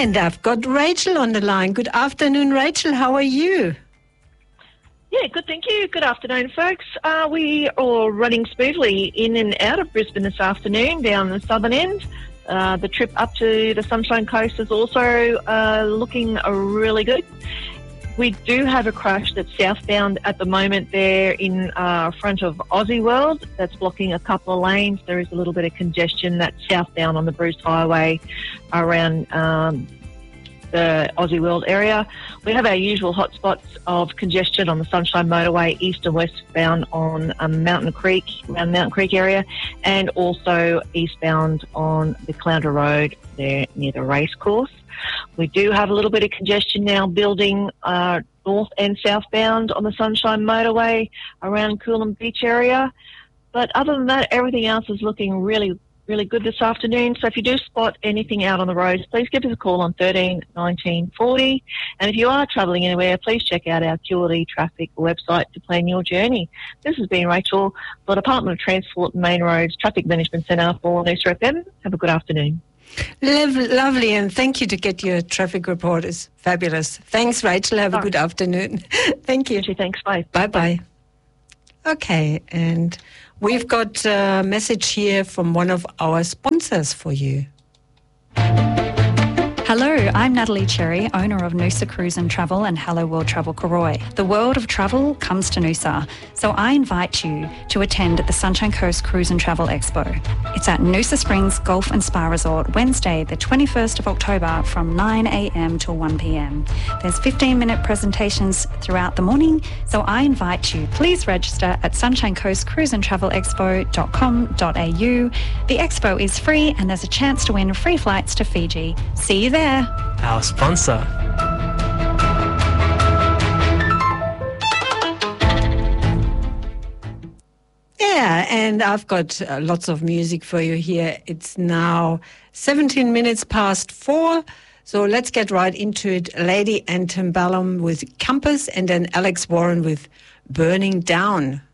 And I've got Rachel on the line. Good afternoon, Rachel. How are you? Yeah, good, thank you. Good afternoon, folks. We are running smoothly in and out of Brisbane this afternoon down the southern end. The trip up to the Sunshine Coast is also looking really good. We do have a crash that's southbound at the moment there in front of Aussie World. That's blocking a couple of lanes. There is a little bit of congestion that's southbound on the Bruce Highway around the Aussie World area. We have our usual hotspots of congestion on the Sunshine Motorway, east and westbound on Mountain Creek, around Mountain Creek area, and also eastbound on the Clouder Road there near the racecourse. We do have a little bit of congestion now building north and southbound on the Sunshine Motorway around Coolum Beach area. But other than that, everything else is looking really good this afternoon. So if you do spot anything out on the roads, please give us a call on 13 19 40. And if you are travelling anywhere, please check out our QRD Traffic website to plan your journey. This has been Rachel for Department of Transport and Main Roads Traffic Management Centre for Noosa FM. Have a good afternoon. Lovely, and thank you to get your traffic report. It's fabulous. Thanks, Rachel. Have a good afternoon. Thank you. Thanks. Bye. Bye-bye. Okay, and we've got a message here from one of our sponsors for you. Hello, I'm Natalie Cherry, owner of Noosa Cruise and Travel and Hello World Travel Karoi. The world of travel comes to Noosa, so I invite you to attend the Sunshine Coast Cruise and Travel Expo. It's at Noosa Springs Golf and Spa Resort, Wednesday the 21st of October from 9 a.m. till 1 p.m. There's 15-minute presentations throughout the morning, so I invite you. Please register at sunshinecoastcruiseandtravelexpo.com.au. The expo is free and there's a chance to win free flights to Fiji. See you there. Our sponsor. Yeah, and I've got lots of music for you here. It's now 17 minutes past 4, so let's get right into it. Lady Antebellum with Compass, and then Alex Warren with Burning Down.